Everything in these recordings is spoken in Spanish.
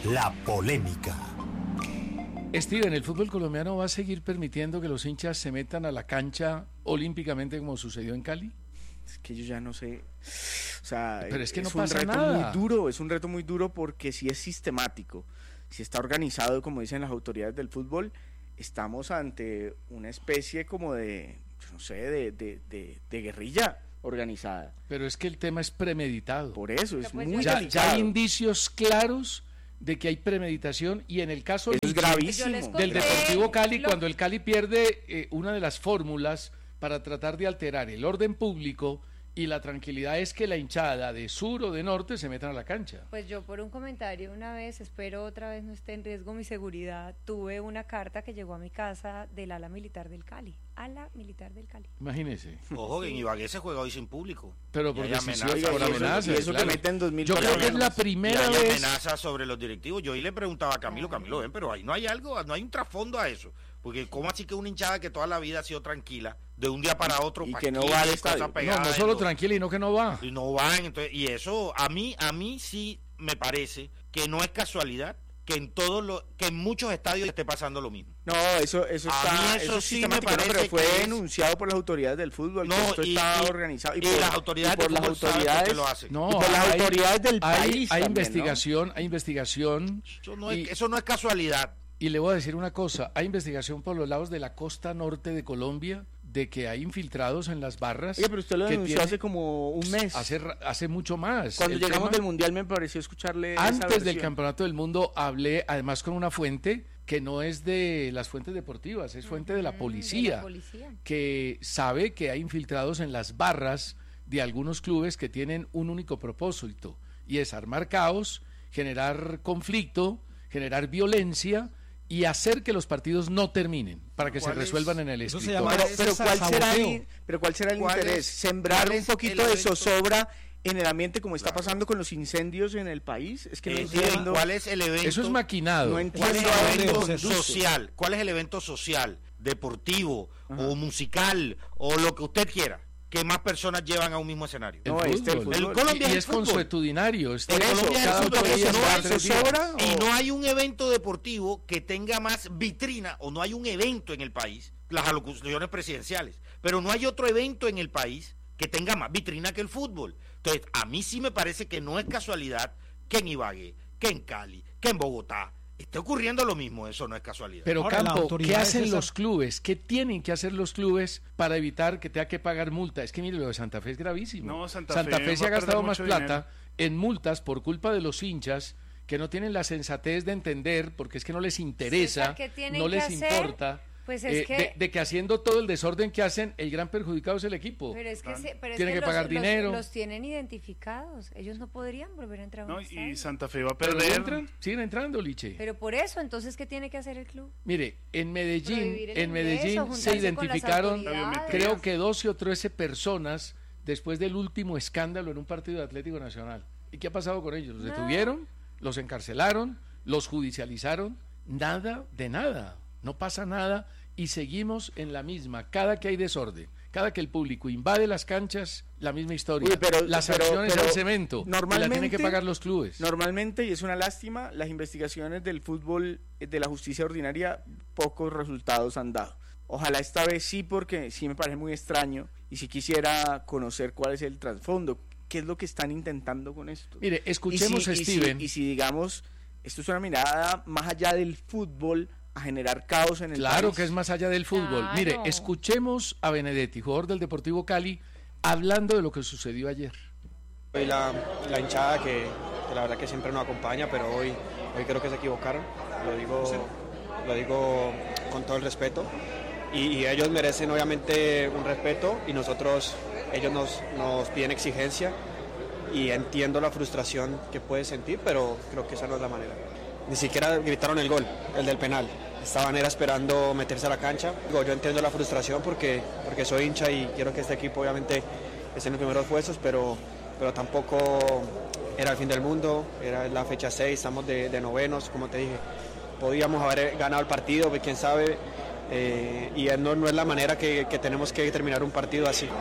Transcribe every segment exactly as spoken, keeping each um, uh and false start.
La polémica. Steven, ¿el fútbol colombiano va a seguir permitiendo que los hinchas se metan a la cancha olímpicamente como sucedió en Cali? Es que yo ya no sé, o sea, pero es que no es pasa un reto nada. muy duro, es un reto muy duro porque si es sistemático, si está organizado, como dicen las autoridades del fútbol, estamos ante una especie como de, no sé, de, de, de, de guerrilla organizada. Pero es que el tema es premeditado. Por eso, es pues muy ya, delicado. ya hay indicios claros de que hay premeditación y en el caso Eso es gravísimo. del Deportivo Cali, lo... cuando el Cali pierde eh, una de las fórmulas para tratar de alterar el orden público y la tranquilidad es que la hinchada de sur o de norte se metan a la cancha. Pues yo por un comentario una vez, espero otra vez no esté en riesgo mi seguridad, tuve una carta que llegó a mi casa del ala militar del Cali, ala militar del Cali. Imagínese. Ojo, en Ibagué se juega hoy sin público. Pero por Y hay decisión, amenazas, por y eso- amenazas. y eso claro. que meten dos mil Yo creo que es la personas. Y primera hay vez. amenazas sobre los directivos. Yo hoy le preguntaba a Camilo, Camilo, ven, pero ahí no hay algo, no hay un trasfondo a eso. Porque ¿cómo así que una hinchada que toda la vida ha sido tranquila, de un día para otro, Y pa' que no aquí, va al cosas estadio? No, pegadas no en solo los- tranquila y no que no va. y no van, entonces, y eso a mí, a mí sí me parece que no es casualidad que en todos los, que en muchos estadios esté pasando lo mismo. No, eso, eso A está, mí eso eso es sí me sistemático, no, parece pero fue que es- denunciado por las autoridades del fútbol, No, que esto y- está y- organizado y las autoridades y por del las fútbol saben por qué autoridades lo hacen. No, y por las hay- autoridades del hay, país hay también, investigación, hay investigación Eso no, es, y, eso no es casualidad. y le voy a decir una cosa, hay investigación por los lados de la costa norte de Colombia de que hay infiltrados en las barras. ¿no? Oye, pero usted lo que denunció tiene- hace como un mes. hace, ra- hace mucho más. Cuando El llegamos tema- del Mundial me pareció escucharle esa Antes del versión. Campeonato del Mundo hablé además con una fuente que no es de las fuentes deportivas, es fuente de la Mm, policía, de la policía. que sabe que hay infiltrados en las barras de algunos clubes que tienen un único propósito, y es armar caos, generar conflicto, generar violencia y hacer que los partidos no terminen, para que se ¿Cuál es? resuelvan en el Eso se escritorio. llama- Pero, pero Ese ¿cuál será saboteo. el, pero ¿cuál será el ¿Cuál interés? es- ¿Sembrar cuál un es poquito el de evento? zozobra en el ambiente como está Claro. pasando con los incendios en el país? Es que no Eh, entiendo. ¿Cuál es el evento? Eso es maquinado. No ¿Cuál entiendo es a el dónde evento conduce. social? ¿Cuál es el evento social, deportivo Ajá. o musical o lo que usted quiera que más personas llevan a un mismo escenario? El No, este, el fútbol. fútbol. El Colombia y es es el fútbol. consuetudinario. Está Por eso, Colombia es cada el ocho fútbol, días, eso no cada hay tres días. zozobra. Y o- no hay un evento deportivo que tenga más vitrina o no hay un evento en el país, las alocuciones presidenciales, pero no hay otro evento en el país que tenga más vitrina que el fútbol. Entonces, a mí sí me parece que no es casualidad que en Ibagué, que en Cali, que en Bogotá esté ocurriendo lo mismo, eso no es casualidad. Pero Ahora, la Campo, autoridad ¿qué es hacen esa- los clubes? ¿Qué tienen que hacer los clubes para evitar que tenga que pagar multa? Es que mire, lo de Santa Fe es gravísimo. No, Santa Santa Fe Fe se va ha a perder gastado más mucho plata en multas por culpa de los hinchas que no tienen la sensatez de entender, porque es que no les interesa, César, ¿qué tienen no que les hacer? importa. Pues es eh, que- de, de que haciendo todo el desorden que hacen, el gran perjudicado es el equipo. Pero es que, se- pero es Tienen que los- pagar los- dinero. Los, tienen identificados. Ellos no podrían volver a entrar a un No, estadio. y Santa Fe va a Pero perder. entran, siguen entrando, Liche. Pero por eso, entonces, ¿qué tiene que hacer el club? Mire, en Medellín, Prohibir el en ingreso, Medellín se juntarse con las identificaron, autoridades. creo que doce o trece personas después del último escándalo en un partido de Atlético Nacional. ¿Y qué ha pasado con ellos? Los Nada. detuvieron, los encarcelaron, los judicializaron, nada de nada, no pasa nada y seguimos en la misma, cada que hay desorden, cada que el público invade las canchas, la misma historia, Uy, pero- las pero- sanciones pero al cemento, y la normalmente- tienen que pagar los clubes. Normalmente, y es una lástima, las investigaciones del fútbol, eh, de la justicia ordinaria, pocos resultados han dado. Ojalá esta vez sí, porque sí me parece muy extraño y si quisiera conocer cuál es el trasfondo, qué es lo que están intentando con esto. Mire, escuchemos y si, a y si- Steven. Y si, digamos, esto es una mirada más allá del fútbol a generar caos en el Claro país. que es más allá del fútbol. Claro. Mire, escuchemos a Benedetti, jugador del Deportivo Cali, hablando de lo que sucedió ayer. Hoy la, la hinchada que, que la verdad que siempre nos acompaña, pero hoy, hoy creo que se equivocaron, lo digo, lo digo con todo el respeto, y, y ellos merecen obviamente un respeto y nosotros, ellos nos, nos piden exigencia y entiendo la frustración que puede sentir, pero creo que esa no es la manera. Ni siquiera gritaron el gol, el del penal. Estaban era esperando meterse a la cancha. Digo, yo entiendo la frustración porque, porque soy hincha y quiero que este equipo obviamente esté en los primeros puestos, pero, pero tampoco era el fin del mundo, era la fecha seis, estamos de, de novenos, como te dije. Podíamos haber ganado el partido, pues, quién sabe, eh, y no, no es la manera que, que tenemos que terminar un partido así.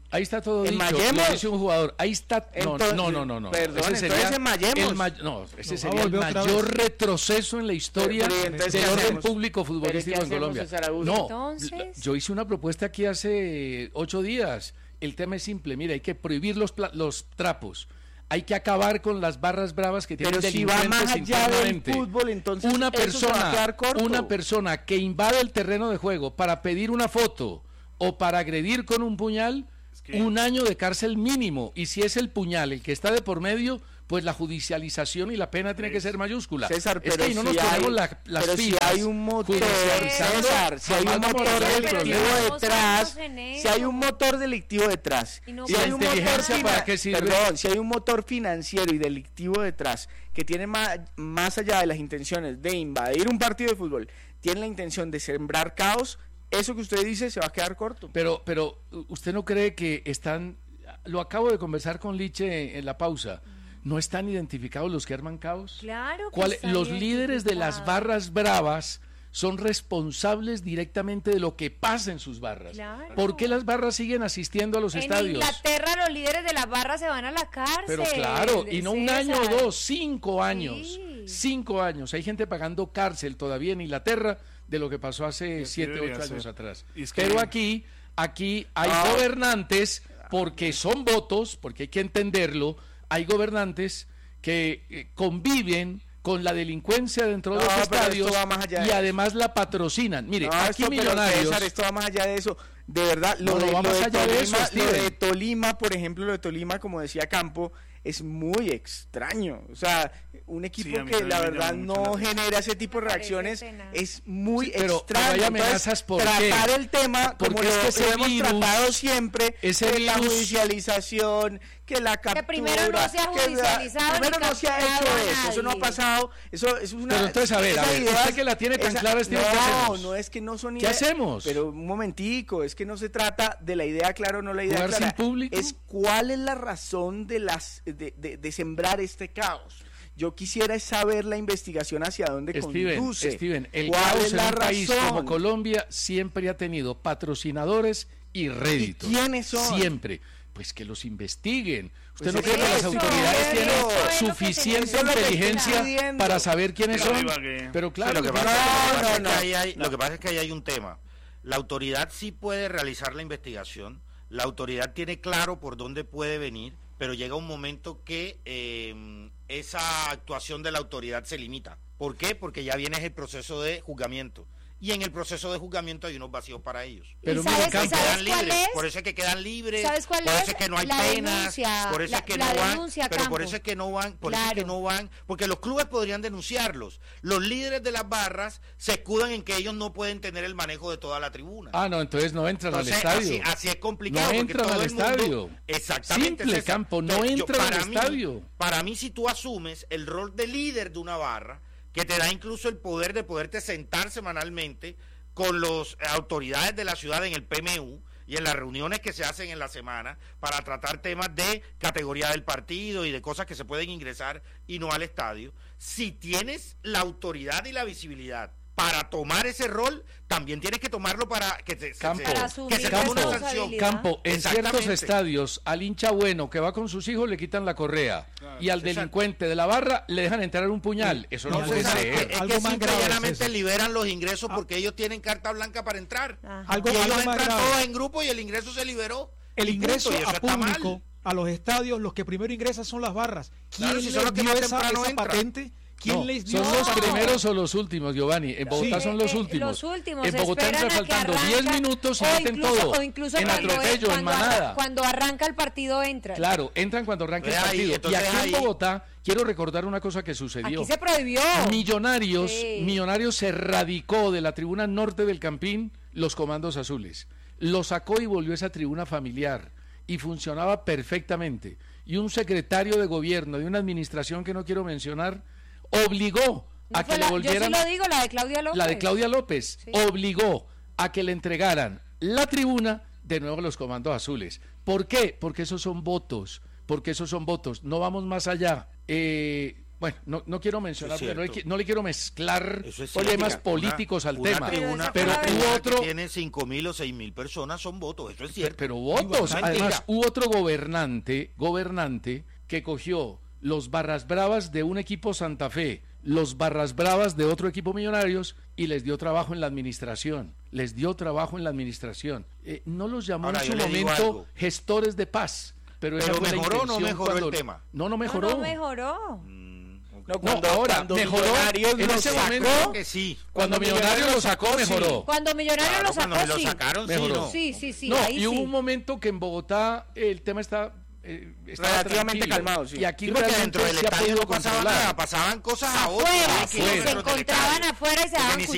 Ahí está todo ¿En dicho. Mayemos? Lo dice un jugador. Ahí está. No, Entonces, no, no, no, no. perdón, ese entonces sería en Mayemos. el may- no, ese Nos sería va a el volver otra mayor vez. retroceso en la historia Pero, pero, entonces, del ¿qué orden hacemos? público ¿Pero futbolístico qué en hacemos, Colombia. César Augusto? No, Entonces- yo hice una propuesta aquí hace ocho días. El tema es simple. Mira, hay que prohibir los, pla- los trapos. Hay que acabar con las barras bravas que tienen Pero si va delincuentes más allá del internamente. fútbol, entonces una eso se va a persona, quedar corto. una persona que invade el terreno de juego para pedir una foto o para agredir con un puñal, que- un año de cárcel mínimo. Y si es el puñal el que está de por medio, pues la judicialización y la pena tiene que ser mayúscula. César, es pero que ahí no si nos ponemos hay, la- las pero si pilas hay un motor, judicializando, César, si hay un jamás vamos a motor resolver el delictivo problema. Llevamos detrás, años en si hay eso. un motor delictivo detrás, Y no si ¿Y la hay un motor inteligencia fina- para qué sirve? Perdón, si hay un motor financiero y delictivo detrás que tiene más, más allá de las intenciones de invadir un partido de fútbol, tiene la intención de sembrar caos, eso que usted dice se va a quedar corto. Pero, pero, ¿usted no cree que están, lo acabo de conversar con Liche en la pausa, no están identificados los que arman caos? Claro que ¿Cuál- están los líderes de las identificados. barras bravas son responsables directamente de lo que pasa en sus barras. Claro. ¿Por qué las barras siguen asistiendo a los En estadios? Inglaterra los líderes de las barras se van a la cárcel. Pero claro, y no un César. año o dos, cinco años. Sí. Cinco años. Hay gente pagando cárcel todavía en Inglaterra de lo que pasó hace así siete, debería ocho años ser. atrás. Y es que- Pero aquí, aquí hay Ah. gobernantes, porque son votos, porque hay que entenderlo, hay gobernantes que eh, conviven con la delincuencia dentro de No, los pero esto estadios va más allá de y eso. además la patrocinan. Mire, No, aquí esto, pero, Millonarios... César, esto va más allá de eso. De verdad, lo, No, no de, va lo más de allá de Tolima, eso, lo Steven. de Tolima, por ejemplo, lo de Tolima, como decía Campo, es muy extraño. O sea, un equipo Sí, a mí que también la me verdad llama mucho no la atención. genera ese tipo de Me parece reacciones tenaz. es muy Sí, pero- extraño. pero hay Entonces, amenazas, ¿por tratar qué? el tema Porque como es lo, que ese lo hemos virus- tratado siempre, ese que la virus- judicialización, que la captura, primero no se ha que la- judicializado ni primero no se ha hecho capturado a eso, eso no ha nadie. pasado, eso, eso es una... Pero entonces, a ver, a esas ver, ideas- usted que la tiene tan esa- clara, Steven, no, ¿qué hacemos? no es que no son ¿Qué ideas, hacemos? pero un momentico, es que no se trata de la idea clara o no la idea ¿Jugar clara, sin público? es cuál es la razón de las de, de, de sembrar este caos. Yo quisiera saber la investigación hacia dónde Steven, conduce. Steven, el ¿Cuál caos es en la un país razón? como Colombia siempre ha tenido patrocinadores y réditos. ¿Y quiénes son? Siempre. Pues que los investiguen. ¿Usted Pues no cree que las eso, autoridades eso tienen es lo que se suficiente necesita. Eso es lo que estoy inteligencia pidiendo. para saber quiénes Pero son? divagué. Pero Sí, claro, lo, que que pasa, no, lo que pasa no, es que no. ahí hay, lo que pasa es que ahí hay un tema. La autoridad sí puede realizar la investigación, la autoridad tiene claro por dónde puede venir, pero llega un momento que eh, esa actuación de la autoridad se limita. ¿Por qué? Porque ya viene el proceso de juzgamiento. Y en el proceso de juzgamiento hay unos vacíos para ellos. Pero ¿Y mire, sabes, Campo, sabes Quedan cuál libres, es? por eso es que quedan libres, ¿Sabes cuál por eso es? es que no hay La penas, denuncia, por eso la- es que la no van, denuncia, pero por Campo. eso es que no van, por eso es que Claro. no van, porque los clubes podrían denunciarlos. Los líderes de las barras se escudan en que ellos no pueden tener el manejo de toda la tribuna. Ah, no, entonces no entran Entonces, al estadio. Así, así es complicado. No porque entran todo al el mundo- estadio. Exactamente. Simple, César. Campo, no Entonces, yo- entran al para mí- estadio. Para mí, si tú asumes el rol de líder de una barra, que te da incluso el poder de poderte sentar semanalmente con las autoridades de la ciudad en el P M U y en las reuniones que se hacen en la semana para tratar temas de categoría del partido y de cosas que se pueden ingresar y no al estadio, si tienes la autoridad y la visibilidad para tomar ese rol, también tienes que tomarlo para que se, se- Campo, se- Para que asumir se tome una sanción. responsabilidad. Campo, en ciertos Exactamente. estadios, al hincha bueno que va con sus hijos le quitan la correa y al César. delincuente de la barra le dejan entrar un puñal. Eso no No, puede César, ser. Es que Algo más simple y grave, llanamente César. liberan los ingresos porque ellos tienen carta blanca para entrar. Ajá. Algo, Y ellos algo más entran grave. todos en grupo y el ingreso se liberó. El Y ingreso punto, y eso a está mal. público, a los estadios, los que primero ingresan son las barras. ¿Quién Claro, si les son los que dio más esa, temprano esa entran. patente? ¿Quién No, les dio ¿son los esa primeros o los últimos, Giovanni? En Bogotá Sí. son los Eh, eh, últimos. los últimos, En Bogotá esperan entra a que faltando arranca, diez minutos y o meten incluso- todo. o incluso En cuando, atropello, en cuando manada. arran- cuando arranca el partido entra. Claro, entran cuando arranca el Ve ahí, partido. Y entonces aquí ahí- en Bogotá, quiero recordar una cosa que sucedió. Aquí se prohibió. Millonarios, Sí. Millonarios se radicó de la tribuna norte del Campín los comandos azules. Lo sacó y volvió a esa tribuna familiar y funcionaba perfectamente. Y un secretario de gobierno de una administración que no quiero mencionar obligó No a fue que la- le volvieran Yo sí lo digo, la de Claudia López. la de Claudia López, Sí. obligó a que le entregaran la tribuna de nuevo a los comandos azules. ¿Por qué? Porque esos son votos, porque esos son votos. No vamos más allá. Eh, Bueno, no, no quiero mencionar, Eso es no, le, cierto. no le quiero mezclar Eso es problemas cierto. políticos Una- al una tema. tribuna- pero una hubo tribuna otro, que tiene cinco mil o seis mil personas, son votos, eso es cierto. pero votos. Mentira. Además, hubo otro gobernante, gobernante que cogió los barras bravas de un equipo Santa Fe, los barras bravas de otro equipo Millonarios y les dio trabajo en la administración. Les dio trabajo en la administración. Eh, no los llamó Ahora, en yo su le digo momento algo. gestores de paz. Pero, esa Pero fue la mejoró o no intención mejoró el cuando- tema. No, no No, mejoró. no mejoró. No, No, cuando, ahora, cuando mejoró Millonarios en lo ese sacó, momento. Que sí. Cuando Millonarios lo sacó, mejoró. Cuando Millonarios Claro, lo sacó, cuando me lo sí. sacaron, sí, Mejoró. no. Sí, sí, sí, no, ahí y hubo sí. un momento que en Bogotá el tema está eh, estaba Relativamente tranquilo. calmado, sí. Y aquí Sí, porque realmente dentro del se ha estadio podido no pasaba controlar. nada, pasaban cosas a otros Afuera, diez sí, kilómetros se del encontraban estadio. afuera y se Porque daban ni cuchillos.